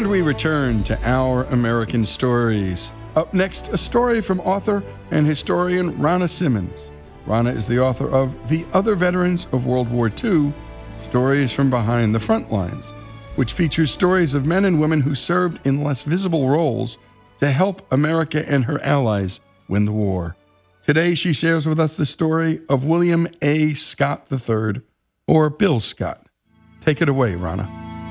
we return to Our American Stories. Up next, a story from author and historian Rana Simmons. Rana is the author of The Other Veterans of World War II, Stories from Behind the Front Lines, which features stories of men and women who served in less visible roles to help America and her allies win the war. Today, she shares with us the story of William A. Scott III, or Bill Scott. Take it away, Rana.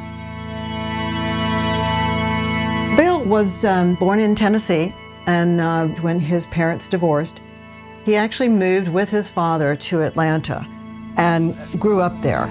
Bill was born in Tennessee, and when his parents divorced, he actually moved with his father to Atlanta and grew up there.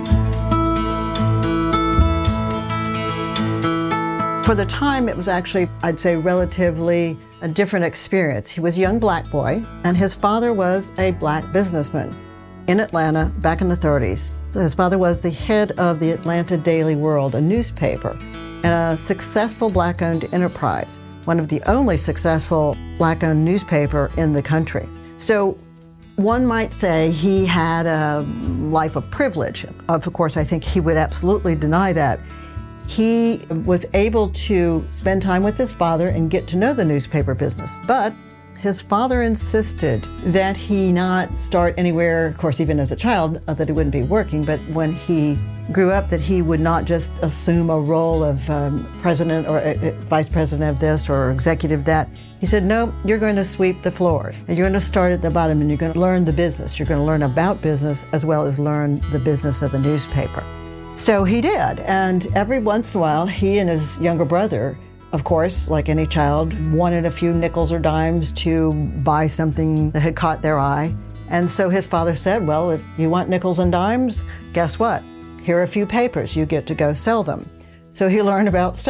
For the time, it was actually, I'd say, relatively a different experience. He was a young black boy, and his father was a black businessman in Atlanta back in the 30s. So his father was the head of the Atlanta Daily World, a newspaper, and a successful black-owned enterprise, one of the only successful black-owned newspaper in the country. So one might say he had a life of privilege. Of course, I think he would absolutely deny that. He was able to spend time with his father and get to know the newspaper business, but his father insisted that he not start anywhere, of course, even as a child, that he wouldn't be working, but when he grew up, that he would not just assume a role of president or vice president of this or executive that. He said, no, you're going to sweep the floors, and you're going to start at the bottom, and you're going to learn the business. You're going to learn about business as well as learn the business of the newspaper. So he did, and every once in a while, he and his younger brother, of course, like any child, wanted a few nickels or dimes to buy something that had caught their eye. And so his father said, well, if you want nickels and dimes, guess what? Here are a few papers. You get to go sell them. So he learned about